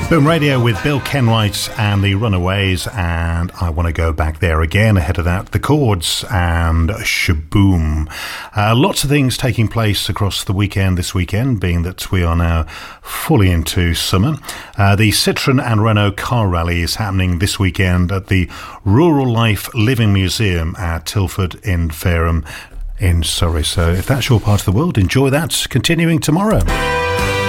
Boom Radio with Bill Kenwright and the Runaways, and I want to go back there again. Ahead of that, The Chords and Shaboom. Lots of things taking place across the weekend this weekend, being that we are now fully into summer. The Citroën and Renault car rally is happening this weekend at the Rural Life Living Museum at Tilford in Fareham in Surrey. So if that's your part of the world, enjoy that. Continuing tomorrow.